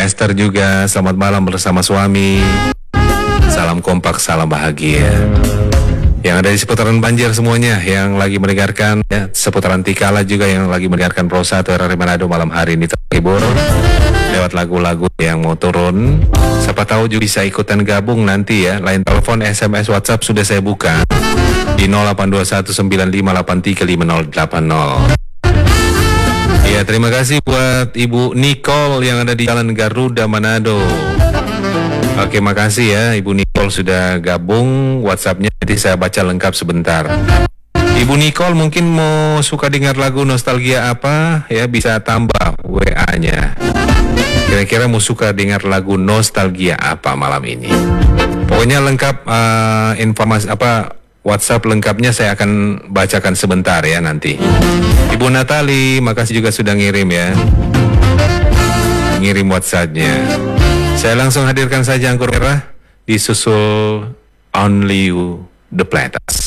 Esther juga, selamat malam bersama suami. Salam kompak, salam bahagia. Yang ada di seputaran Banjar semuanya, yang lagi mendengarkan ya, seputaran Tikala juga yang lagi mendengarkan Pro 1 RRI Manado malam hari ini terhibur lewat lagu-lagu yang mau turun. Siapa tahu juga bisa ikutan gabung nanti ya. Line telepon, SMS, WhatsApp sudah saya buka di 082195835080. Ya, terima kasih buat Ibu Nicole yang ada di Jalan Garuda Manado. Oke, makasih ya Ibu Nicole sudah gabung. WhatsAppnya nanti saya baca lengkap sebentar. Ibu Nicole mungkin mau suka dengar lagu nostalgia apa ya, bisa tambah WA-nya. Kira-kira mau suka dengar lagu nostalgia apa malam ini. Pokoknya lengkap informasi apa WhatsApp lengkapnya saya akan bacakan sebentar ya nanti. Ibu Natali, makasih juga sudah ngirim ya. Ngirim WhatsApp-nya. Saya langsung hadirkan saja angkur merah disusul Only You The Platters.